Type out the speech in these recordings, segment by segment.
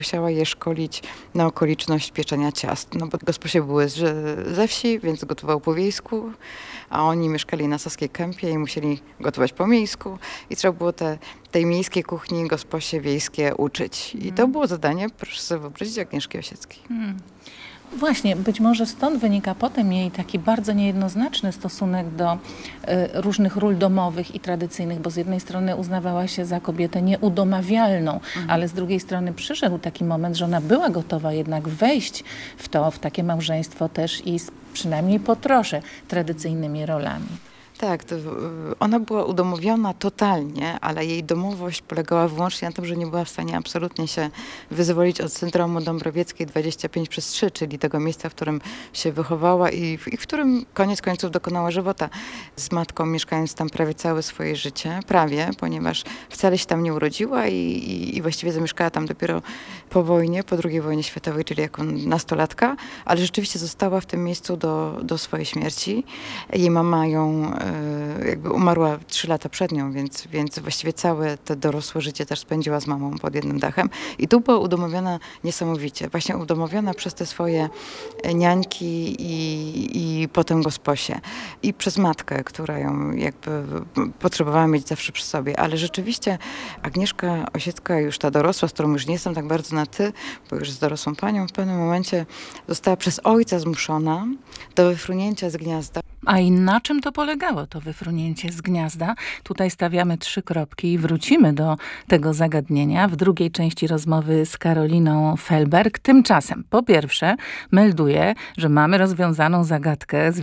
Musiała je szkolić na okoliczność pieczenia ciast, no bo gosposie były ze wsi, więc gotował po wiejsku, a oni mieszkali na Saskiej Kępie i musieli gotować po miejsku i trzeba było tej miejskiej kuchni gosposie wiejskie uczyć. I to było zadanie, proszę sobie wyobrazić, Agnieszki Osieckiej. Właśnie, być może stąd wynika potem jej taki bardzo niejednoznaczny stosunek do różnych ról domowych i tradycyjnych, bo z jednej strony uznawała się za kobietę nieudomawialną, ale z drugiej strony przyszedł taki moment, że ona była gotowa jednak wejść w takie małżeństwo też i przynajmniej po trosze tradycyjnymi rolami. Tak, ona była udomowiona totalnie, ale jej domowość polegała wyłącznie na tym, że nie była w stanie absolutnie się wyzwolić od syndromu Dąbrowieckiej 25/3, czyli tego miejsca, w którym się wychowała i w którym koniec końców dokonała żywota. Z matką mieszkając tam prawie całe swoje życie, ponieważ wcale się tam nie urodziła i właściwie zamieszkała tam dopiero po wojnie, po II wojnie światowej, czyli jako nastolatka, ale rzeczywiście została w tym miejscu do swojej śmierci. Jej mama ją jakby umarła 3 lata przed nią, więc właściwie całe to dorosłe życie też spędziła z mamą pod jednym dachem. I tu była udomowiona niesamowicie. Właśnie udomowiona przez te swoje niańki i potem gosposie. I przez matkę, która ją jakby potrzebowała mieć zawsze przy sobie. Ale rzeczywiście Agnieszka Osiecka, już ta dorosła, z którą już nie jestem tak bardzo na ty, bo już z dorosłą panią, w pewnym momencie została przez ojca zmuszona do wyfrunięcia z gniazda. A i na czym to polegało, to wyfrunięcie z gniazda? Tutaj stawiamy 3 kropki i wrócimy do tego zagadnienia w drugiej części rozmowy z Karoliną Felberg. Tymczasem, po pierwsze, melduję, że mamy rozwiązaną zagadkę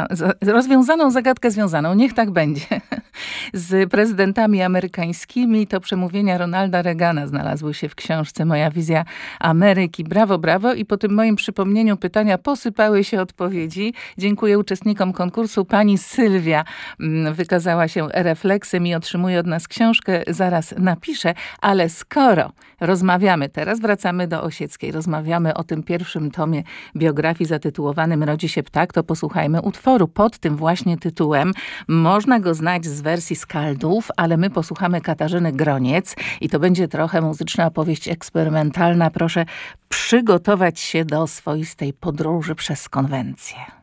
związaną, niech tak będzie, z prezydentami amerykańskimi. To przemówienia Ronalda Reagana znalazły się w książce Moja wizja Ameryki. Brawo, brawo. I po tym moim przypomnieniu pytania posypały się odpowiedzi. Dziękuję uczestnikom konkursu. Pani Sylwia wykazała się refleksem i otrzymuje od nas książkę. Zaraz napiszę, ale skoro rozmawiamy, teraz wracamy do Osieckiej, rozmawiamy o tym pierwszym tomie biografii zatytułowanym Rodzi się ptak, to posłuchajmy utworu pod tym właśnie tytułem. Można go znać z wersji Skaldów, ale my posłuchamy Katarzyny Groniec i to będzie trochę muzyczna opowieść eksperymentalna. Proszę przygotować się do swoistej podróży przez konwencję.